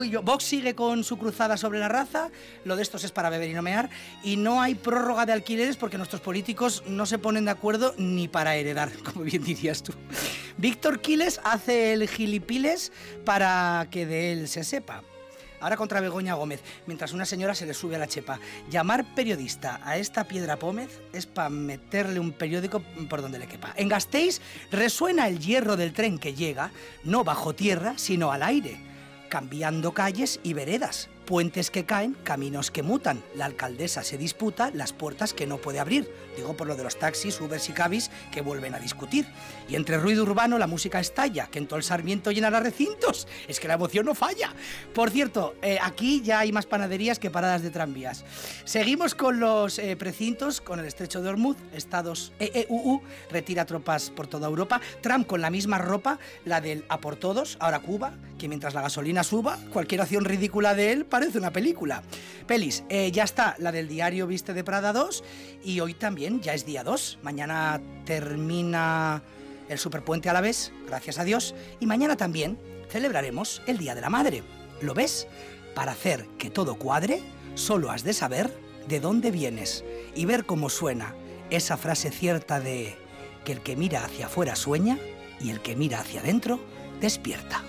Vox sigue con su cruzada sobre la raza, lo de estos es para beber y no mear, y no hay prórroga de alquileres porque nuestros políticos no se ponen de acuerdo ni para heredar, como bien dirías tú. Víctor Quiles hace el gilipiles para que de él se sepa. Ahora contra Begoña Gómez, mientras una señora se le sube a la chepa. Llamar periodista a esta piedra pómez es para meterle un periódico por donde le quepa. En Gasteiz resuena el hierro del tren que llega, no bajo tierra, sino al aire, cambiando calles y veredas, puentes que caen, caminos que mutan. La alcaldesa se disputa las puertas que no puede abrir. Digo por lo de los taxis, Ubers y Cabis que vuelven a discutir. Y entre ruido urbano la música estalla, que en todo el Sarmiento llenará recintos. Es que la emoción no falla. Por cierto, aquí ya hay más panaderías que paradas de tranvías. Seguimos con los precintos, con el estrecho de Hormuz. Estados EEUU retira tropas por toda Europa. Trump con la misma ropa, la del a por todos, ahora Cuba, que mientras la gasolina suba, cualquier acción ridícula de él parece una película. Pelis, ya está la del diario Viste de Prada 2 y hoy también ya es día 2. Mañana termina el superpuente a la vez, gracias a Dios, y mañana también celebraremos el Día de la Madre. ¿Lo ves? Para hacer que todo cuadre, solo has de saber de dónde vienes y ver cómo suena esa frase cierta de que el que mira hacia afuera sueña y el que mira hacia adentro despierta.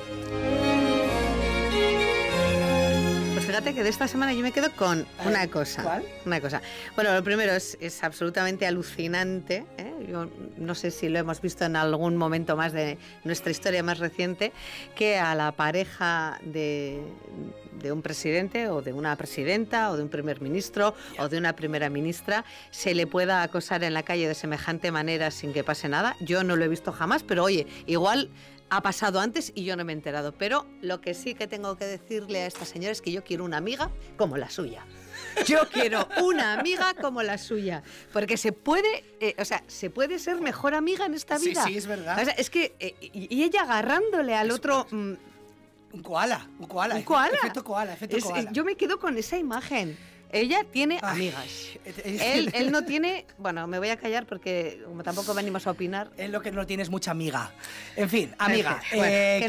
Fíjate que de esta semana yo me quedo con una cosa. ¿Cuál? Una cosa. Bueno, lo primero es absolutamente alucinante, ¿eh? Yo no sé si lo hemos visto en algún momento más de nuestra historia más reciente, que a la pareja de un presidente o de una presidenta o de un primer ministro o de una primera ministra se le pueda acosar en la calle de semejante manera sin que pase nada. Yo no lo he visto jamás, pero oye, igual ha pasado antes y yo no me he enterado. Pero lo que sí que tengo que decirle a esta señora es que yo quiero una amiga como la suya. Yo quiero una amiga como la suya. Porque se puede, se puede ser mejor amiga en esta vida. Sí, es verdad. O sea, es que, y ella agarrándole al otro... Un koala. ¿Un koala? Efecto koala. Yo me quedo con esa imagen. Ella tiene amigas. Él no tiene... Bueno, me voy a callar porque como tampoco venimos a opinar. Él lo que no tiene es mucha amiga. En fin, amiga. Que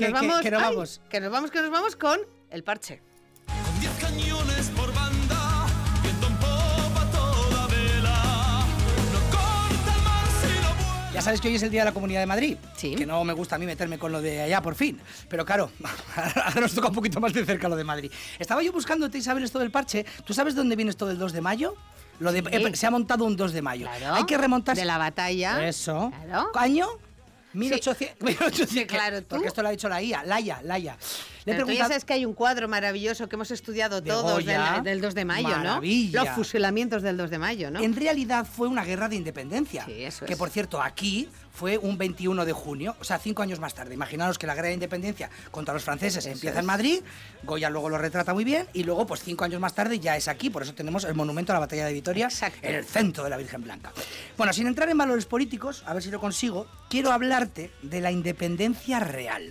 nos vamos con el parche. Con 10 cañones por banda, viento en popa toda vela. No corta el mar si no vuela. Ya sabes que hoy es el Día de la Comunidad de Madrid. Sí. Que no me gusta a mí meterme con lo de allá, por fin. Pero claro, ahora nos toca un poquito más de cerca lo de Madrid. Estaba yo buscándote, Isabel, esto del parche. ¿Tú sabes dónde viene esto del 2 de mayo? Lo de, Sí. Se ha montado un 2 de mayo. Claro. Hay que remontarse. De la batalla. Eso. Claro. ¿Año? 1800. 1800. Sí, claro, tú. Porque esto lo ha dicho Laia. Le he Pero tú ya preguntado... sabes que hay un cuadro maravilloso que hemos estudiado De todos Goya. del 2 de mayo, Maravilla. ¿no? Los fusilamientos del 2 de mayo, ¿no? En realidad fue una guerra de independencia. Sí, eso que es. por cierto, aquí fue un 21 de junio, o sea, 5 años más tarde. Imaginaos que la guerra de independencia contra los franceses empieza en Madrid, Goya luego lo retrata muy bien, y luego, pues 5 años más tarde ya es aquí, por eso tenemos el monumento a la batalla de Vitoria, Exacto. en el centro de la Virgen Blanca. Bueno, sin entrar en valores políticos, a ver si lo consigo, quiero hablarte de la independencia real.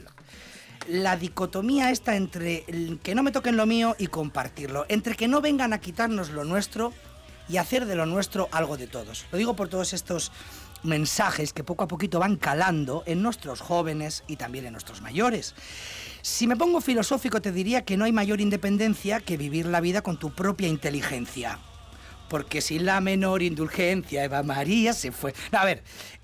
La dicotomía está entre el que no me toquen lo mío y compartirlo, entre que no vengan a quitarnos lo nuestro y hacer de lo nuestro algo de todos. Lo digo por todos estos mensajes que poco a poquito van calando en nuestros jóvenes y también en nuestros mayores. Si me pongo filosófico te diría que no hay mayor independencia que vivir la vida con tu propia inteligencia. Porque sin la menor indulgencia Eva María se fue. No, a ver,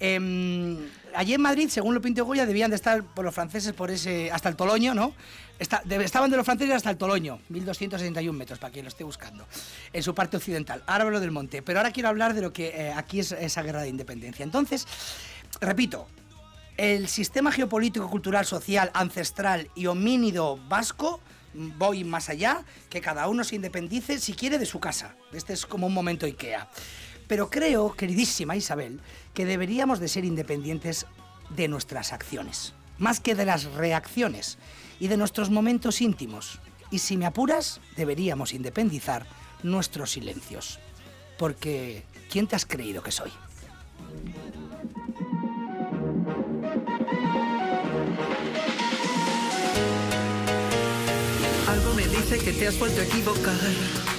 allí en Madrid, según lo pintó Goya, debían de estar por los franceses por ese hasta el Toloño, ¿no? Estaban de los franceses hasta el Toloño, 1261 metros, para quien lo esté buscando, en su parte occidental. Ahora hablo del monte, pero ahora quiero hablar de lo que aquí es esa guerra de independencia. Entonces, repito, el sistema geopolítico, cultural, social, ancestral y homínido vasco, voy más allá, que cada uno se independice si quiere de su casa. Este es como un momento Ikea. Pero creo, queridísima Isabel, que deberíamos de ser independientes de nuestras acciones, más que de las reacciones y de nuestros momentos íntimos. Y si me apuras, deberíamos independizar nuestros silencios. Porque, ¿quién te has creído que soy? Algo me dice que te has vuelto a equivocar.